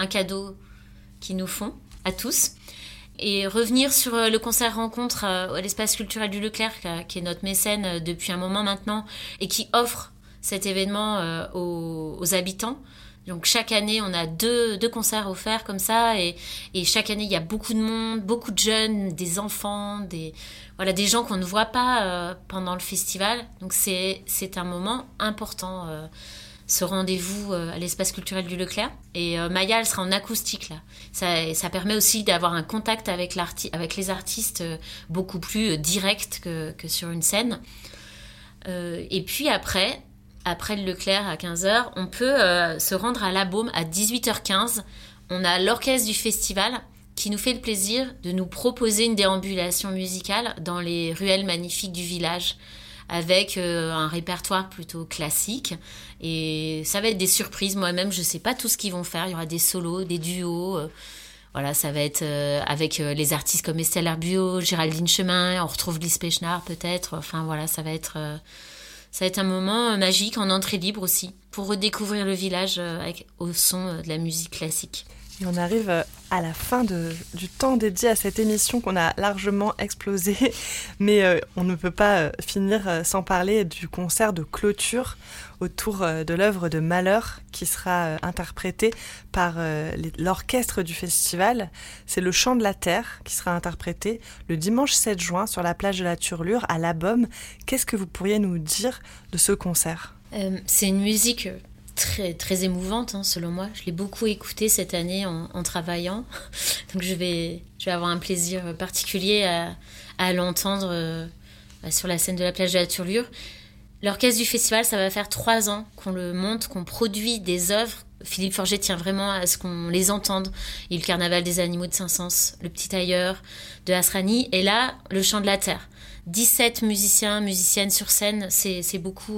un cadeau qu'ils nous font à tous. Et revenir sur le concert rencontre à l'espace culturel du Leclerc, qui est notre mécène depuis un moment maintenant, et qui offre cet événement aux habitants. Donc chaque année, on a deux concerts offerts comme ça, et chaque année, il y a beaucoup de monde, beaucoup de jeunes, des enfants, des gens qu'on ne voit pas pendant le festival. Donc c'est un moment important, ce rendez-vous à l'espace culturel du Leclerc. Et Maya, elle sera en acoustique là. Ça permet aussi d'avoir un contact avec les artistes beaucoup plus direct que sur une scène. Et puis après le Leclerc à 15h, on peut se rendre à La Baume à 18h15. On a l'orchestre du festival qui nous fait le plaisir de nous proposer une déambulation musicale dans les ruelles magnifiques du village, avec un répertoire plutôt classique. Et ça va être des surprises. Moi-même, je ne sais pas tout ce qu'ils vont faire. Il y aura des solos, des duos. Ça va être avec les artistes comme Estelle Arbuot, Géraldine Chemin. On retrouve Lise Pechnard peut-être. Enfin voilà, ça va être un moment magique en entrée libre aussi, pour redécouvrir le village au son de la musique classique. Et on arrive à la fin du temps dédié à cette émission qu'on a largement explosé, mais on ne peut pas finir sans parler du concert de clôture autour de l'œuvre de Malheur qui sera interprétée par l'orchestre du festival. C'est le Chant de la Terre qui sera interprété le dimanche 7 juin sur la plage de la Turlure à La Baume. Qu'est-ce que vous pourriez nous dire de ce concert ? C'est une musique très, très émouvante, selon moi. Je l'ai beaucoup écoutée cette année en travaillant. Donc je vais avoir un plaisir particulier à l'entendre sur la scène de la plage de la Turlure. L'orchestre du festival, ça va faire 3 ans qu'on le monte, qu'on produit des œuvres. Philippe Forget tient vraiment à ce qu'on les entende. Il y a eu le Carnaval des animaux de Saint-Saëns, le Petit Tailleur de Asrani, et là, le Chant de la Terre. 17 musiciens, musiciennes sur scène, c'est beaucoup.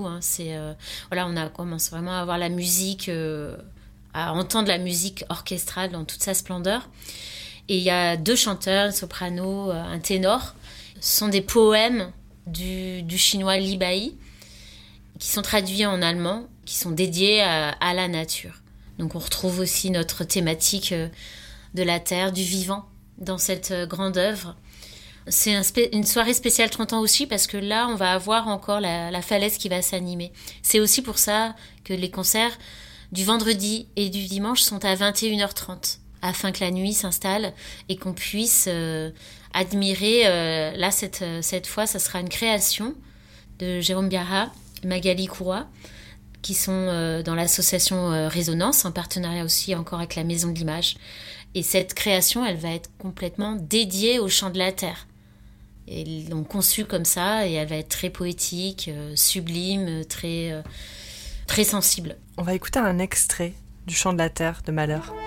On commence vraiment à avoir la musique, à entendre la musique orchestrale dans toute sa splendeur. Et il y a 2 chanteurs, un soprano, un ténor. Ce sont des poèmes du chinois Li Bai, qui sont traduits en allemand, qui sont dédiés à la nature. Donc on retrouve aussi notre thématique de la terre, du vivant, dans cette grande œuvre. C'est une soirée spéciale 30 ans aussi, parce que là, on va avoir encore la falaise qui va s'animer. C'est aussi pour ça que les concerts du vendredi et du dimanche sont à 21h30, afin que la nuit s'installe et qu'on puisse admirer. Là, cette fois, ça sera une création de Jérôme Biarra, Magali Courroy, qui sont dans l'association Résonance, en partenariat aussi encore avec la Maison de l'Image. Et cette création, elle va être complètement dédiée au Chant de la Terre. Et ils l'ont conçue comme ça, et elle va être très poétique, sublime, très, très sensible. On va écouter un extrait du Chant de la Terre de Malheur.